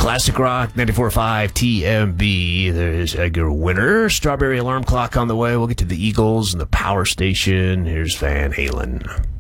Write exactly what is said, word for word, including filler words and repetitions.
Classic Rock ninety-four point five T M B. There's Edgar Winter. Strawberry Alarm Clock on the way. We'll get to the Eagles and the Power Station. Here's Van Halen.